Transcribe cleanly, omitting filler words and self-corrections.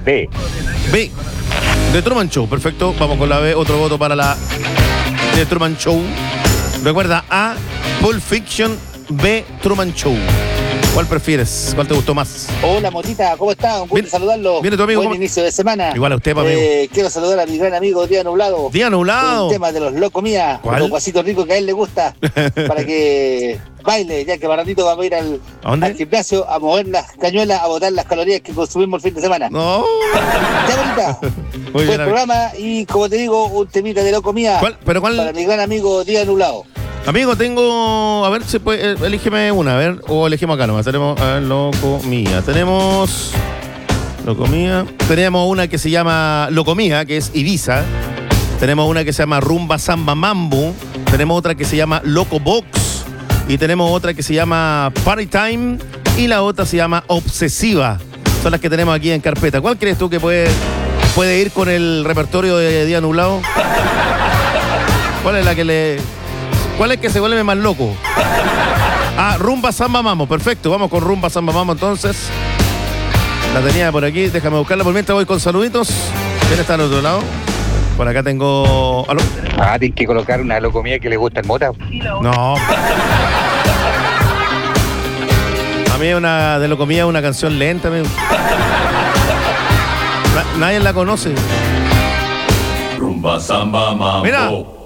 B. B. The Truman Show. Perfecto. Vamos con la B. Otro voto para la The Truman Show. Recuerda A, Pulp Fiction, B, Truman Show. ¿Cuál prefieres? ¿Cuál te gustó más? Hola, Motita, ¿cómo estás? Un gusto saludarlo. Viene tu amigo. Buen inicio de semana. Igual a usted, amigo. Quiero saludar a mi gran amigo Día Nublado. Día Nublado. Un tema de los Locos Mía. ¿Cuál? Un pasito rico que a él le gusta. Para que baile, ya que más ratito vamos a ir al gimnasio a mover las cañuelas, a botar las calorías que consumimos el fin de semana. No. Ya, bonita. Muy Buen bien, programa y, como te digo, un temita de Loco Mía. ¿Cuál? Para mi gran amigo Día Nublado. Amigo, tengo... A ver, si puede, elígeme una, a ver. O elegimos acá nomás. Tenemos Locomía. Tenemos Locomía. Tenemos una que se llama Locomía, que es Ibiza. Tenemos una que se llama Rumba Samba Mambo. Tenemos otra que se llama Loco Box. Y tenemos otra que se llama Party Time. Y la otra se llama Obsesiva. Son las que tenemos aquí en carpeta. ¿Cuál crees tú que puede ir con el repertorio de Día Nublado? ¿Cuál es la que le... ¿Cuál es que se vuelve más loco? Ah, Rumba Samba Mambo. Perfecto, vamos con Rumba Samba Mambo entonces. La tenía por aquí, déjame buscarla. Por mientras voy con saluditos. ¿Quién está al otro lado? Por acá tengo... ¿Aló? Tienes que colocar una Locomía que le gusta el Mota. No. A mí una de Locomía, una canción lenta. Nadie la conoce. Rumba Samba Mambo. Mira.